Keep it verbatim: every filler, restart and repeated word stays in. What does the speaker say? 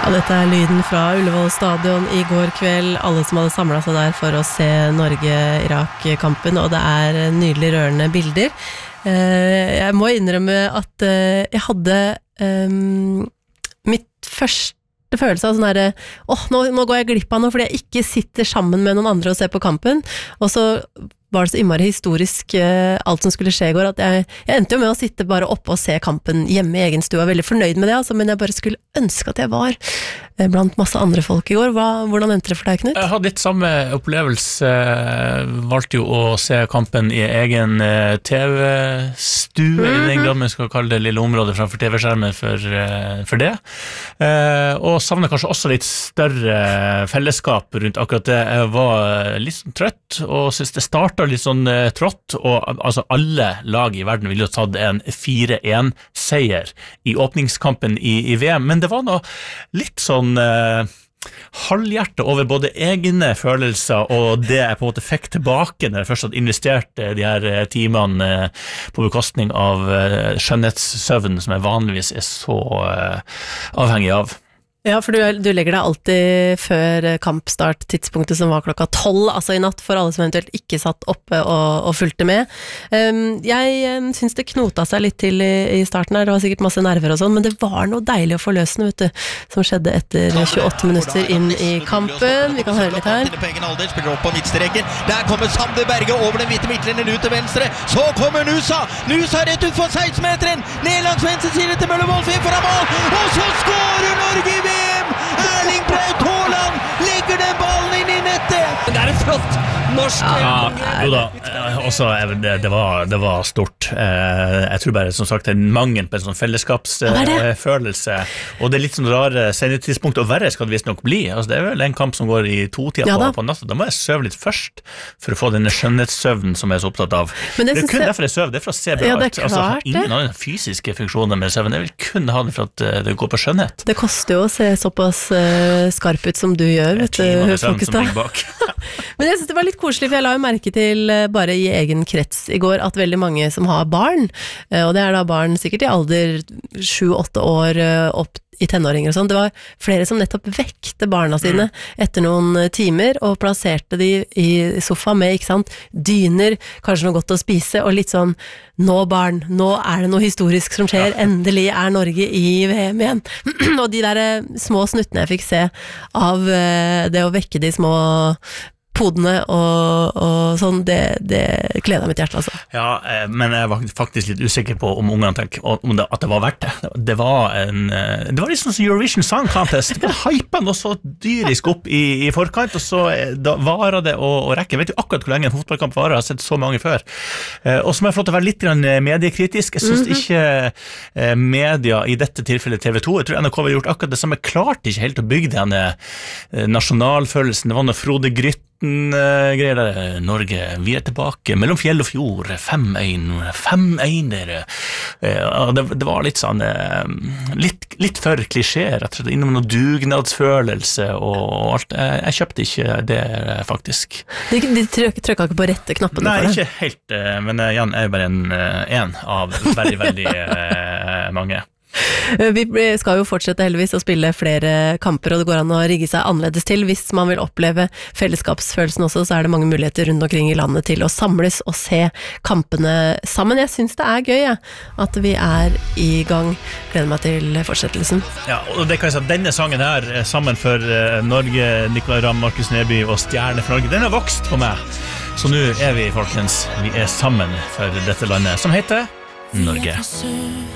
Ja, dette er lyden fra Ullevål stadion i går kveld. Alle som hadde samlet seg der for å se Norge-Irak-kampen, og det er nydelig rørende bilder. Jeg må innrømme at jeg hadde um, mitt første følelse av sånn her, åh, nå, nå går jeg glipp av noe fordi jeg ikke sitter sammen med noen andre og ser på kampen, og så var det så innmari historisk uh, alt som skulle skje i går, at jeg, jeg endte jo med å sitte bare oppe og se kampen hjemme i egen stue, og veldig fornøyd med det, altså, men jeg bare skulle ønske at jeg var uh, blant masse andre folk i går. Hva, hvordan endte det for deg, Knut? Jeg hadde litt samme opplevelse, valgte jo å se kampen i egen uh, TV-stue, mm-hmm. i den grad man skal kalle det lille området framfor TV-skjermen for, uh, for det, uh, og savner kanskje også litt større fellesskap rundt akkurat det. Jeg var litt sånn trøtt, og synes det startet litt sånn uh, trått, og altså alle lag i verden ville jo tatt en fire en seier i åpningskampen i, i V M, men det var noe litt sånn uh, halvhjerte over både egne følelser og det jeg på en måte fikk tilbake når jeg først hadde investert uh, de her uh, timene uh, på bekostning av uh, skjønnhetssøvn som jeg vanligvis er så uh, avhengig av. Ja, for du, du legger deg alltid før kampstart, tidspunktet som var klokka tolv, altså i natt, for alle som eventuelt ikke satt oppe og, og fulgte med. Um, jeg um, synes det knota seg litt til i, i starten her, det var sikkert masse nerver og sånn, men det var noe deilig å få løsne, vet du, som skjedde etter tjueåtte minutter inn i kampen. Vi kan høre litt her. Spiller opp på midtstreken. Der kommer Sander Berge over den hvite midtlinjen ut til venstre. Så kommer Nusa! Nusa rett ut for seksten-meteren! Ned langs venstre side til Møller-Wolf inn foran mål! Og så skårer Norge i V M! Erling Braut Haaland legger den ballen inn i nettet! Det er en flott norsk... Ja, jo da, også, det, det, var, det var stort. Jeg tror bare, som sagt, det er mangel på en sånn fellesskapsfølelse, og det er litt sånn rare sendetidspunkt, og verre skal det visst nok bli. Altså, det er vel en kamp som går i to-tida ja, på, på natta. Da må jeg søve litt først, for å få denne skjønnhetssøvnen som jeg er så opptatt av. Men det, det er kun jeg... derfor jeg søver, det er for å se bra ja, ut. Altså, ingen av de fysiske funksjoner med søvn, jeg vil kun ha det for at det går på skjønnhet. Det koster jo å se såpass uh, skarp ut som du gjør, vet du, Folkestad. Men jeg synes det var litt koselig, for jeg la jo merke til uh, bare i egen krets i går at veldig mange som har barn, uh, og det er da barn sikkert i alder sju-åtte år uh, opp i tenåringer og sånn, det var flere som nettopp vekte barna sine etter noen timer og plasserte de i sofa med, ikke sant, dyner, kanskje noe godt å spise, og litt sånn, nå barn, nå er det noe historisk som skjer, endelig er Norge i V M igjen. Og de der små snuttene jeg fikk se av det å vekke de små podene og, og sånn, det, det gleder mitt hjerte, altså. Ja, men jeg var faktisk litt usikker på om ungene tenker om det, at det var verdt det. Det var en, det var litt sånn som Eurovision Song Contest. Det hypa noe så dyrisk opp i, i forkant, og så da varer det å, å rekke. Jeg vet jo akkurat hvor lenge en fotballkamp varer, jeg har sett så mange før. Og så må jeg få til å være litt mediekritisk. Jeg synes ikke media, i dette tilfellet T V to, jeg tror N R K har gjort akkurat det samme, klart ikke helt å bygge denne nasjonalfølelsen. Det var noe Frode Grytt greier der, Norge, vi er tilbake mellom fjell og fjord, fem en fem en dere det, det var litt sånn litt, litt for klisjé, rett og slett innom noe dugnadsfølelse og alt, jeg, jeg kjøpte ikke det faktisk. De, de trykket ikke på rette knappene? Nei, ikke helt, men Jan er jo bare en, en av veldig, veldig mange. Vi skal jo fortsette heldigvis å spille flere kamper, og det går an å rigge seg annerledes til. Hvis man vil oppleve fellesskapsfølelsen også, så er det mange muligheter rundt omkring i landet til å samles og se kampene sammen. Jeg synes det er gøy, ja, at vi er i gang. Gleder meg til fortsettelsen. Ja, og det kan jeg si at denne sangen her, sammen for Norge, Nicolai Ramm, Markus Neby og Stjerne for Norge, den har vokst på meg. Så nå er vi, folkens, vi er sammen for dette landet, som heter Norge.